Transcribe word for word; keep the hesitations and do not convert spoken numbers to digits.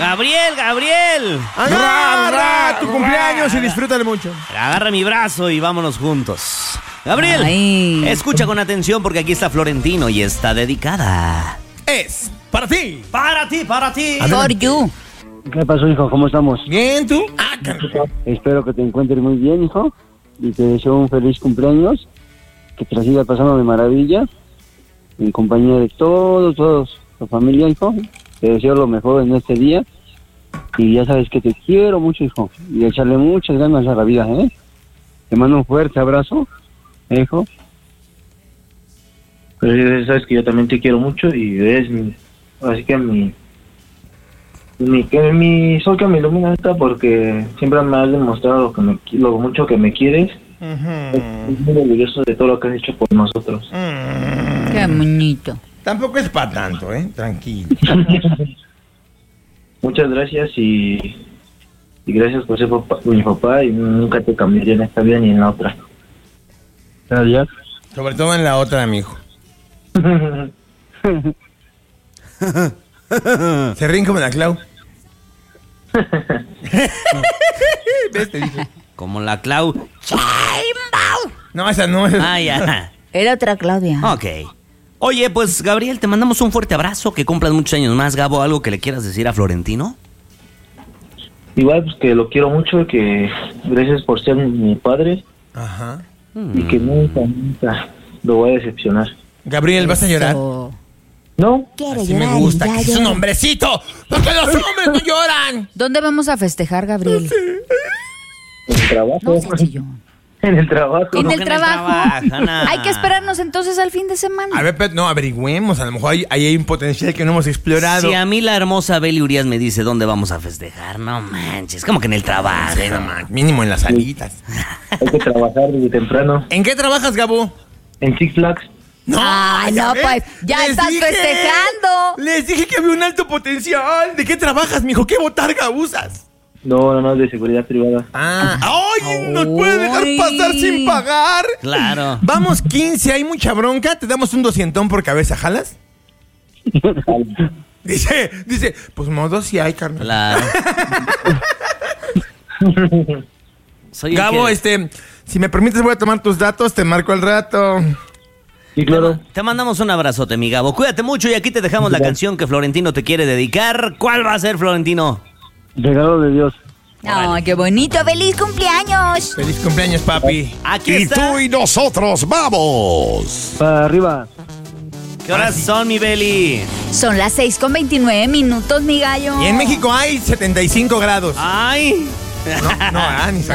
Gabriel, Gabriel. Agarra tu cumpleaños y disfrútale mucho. Agarra mi brazo y vámonos juntos. Gabriel, Ay. escucha con atención porque aquí está Florentino y está dedicada. Es para ti. Para ti, para ti. For you. ¿Qué pasó, hijo? ¿Cómo estamos? Bien, ¿tú? Ah, Espero que te encuentres muy bien, hijo. Y te deseo un feliz cumpleaños. Que te la siga pasando de maravilla. En compañía de todos, todos. Tu familia, hijo. Te deseo lo mejor en este día. Y ya sabes que te quiero mucho, hijo. Y echarle muchas ganas a la vida, ¿eh? Te mando un fuerte abrazo, ¿eh, hijo? Pero sabes que yo también te quiero mucho y eres mi... Así que mi... Mi, que mi sol que me ilumina esta porque siempre me has demostrado lo, que me, lo mucho que me quieres. Uh-huh. Estoy muy orgulloso de todo lo que has hecho por nosotros. Mm. Qué bonito. Tampoco es para tanto, ¿eh? Tranquilo. Muchas gracias y, y gracias por ser papá, mi papá y nunca te cambiaría en esta vida ni en la otra. Gracias. Sobre todo en la otra, amigo. Se ríen como la Clau. ¿Ves? Te dije. Como la Clau. No, esa no es. Ah, ya. Era otra Claudia. Ok. Oye, pues Gabriel, te mandamos un fuerte abrazo. Que cumplas muchos años más. Gabo, ¿algo que le quieras decir a Florentino? Igual, pues que lo quiero mucho, que gracias por ser mi padre Ajá. y que nunca, nunca lo voy a decepcionar. Gabriel, ¿vas a llorar? Eso. ¿No? Quiero Así llorar me gusta, y ya que es un lloro. hombrecito. Porque los hombres no lloran. ¿Dónde vamos a festejar, Gabriel? En el trabajo. No, seas chillón. En el trabajo. ¿En ¿Cómo el que trabajo? Ana? Hay que esperarnos entonces al fin de semana. A ver, pero no, averigüemos. A lo mejor ahí, ahí hay un potencial que no hemos explorado. Si a mí la hermosa Beli Urias me dice dónde vamos a festejar, no manches, como que en el trabajo. Sí, no, man, mínimo en las salitas. Hay que trabajar desde temprano. ¿En qué trabajas, Gabo? En Six Flags. No, Ay, ya no, ves, pues, ya les estás dije, festejando. Les dije que había un alto potencial. ¿De qué trabajas, mijo? ¿Qué botarga usas? No, no, no, de seguridad privada. Ah, ¡ay! ¿Nos puede dejar Ay. pasar sin pagar? Claro. Vamos, quince, hay mucha bronca. ¿Te damos un doscientón por cabeza, jalas? Dice, dice, pues modo si hay, carnal. Claro. Soy el Gabo, que- este, si me permites voy a tomar tus datos, te marco al rato. Sí, Te, claro. te mandamos un abrazote, mi Gabo. Cuídate mucho y aquí te dejamos la canción que Florentino te quiere dedicar. ¿Cuál va a ser, Florentino? Regalo de Dios. Ay, qué bonito. ¡Feliz cumpleaños! Feliz cumpleaños, papi. Aquí Y está. tú y nosotros, vamos. Para arriba. ¿Qué horas son, mi Beli? Son las seis con veintinueve minutos, mi gallo. Y en México hay setenta y cinco grados. Ay. No, no, ah, ni